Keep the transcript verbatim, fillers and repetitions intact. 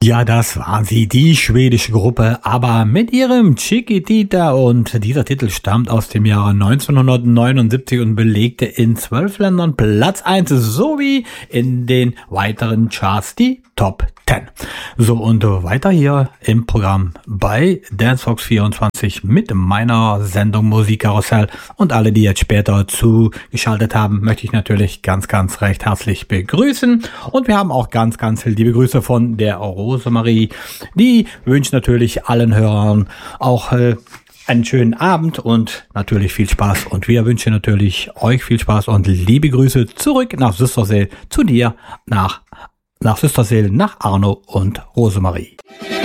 Ja, das war sie, die schwedische Gruppe, aber mit ihrem Chiquitita, und dieser Titel stammt aus dem Jahre neunzehnhundertneunundsiebzig und belegte in zwölf Ländern Platz eins sowie in den weiteren Charts die Top zehn. So, und weiter hier im Programm bei Dancevox vierundzwanzig mit meiner Sendung Musikkarussell, und alle, die jetzt später zugeschaltet haben, möchte ich natürlich ganz, ganz recht herzlich begrüßen, und wir haben auch ganz, ganz liebe Grüße von der Rosemarie, die wünscht natürlich allen Hörern auch äh, einen schönen Abend und natürlich viel Spaß, und wir wünschen natürlich euch viel Spaß und liebe Grüße zurück nach Süstersee zu dir, nach nach Süstersee, nach Arno und Rosemarie.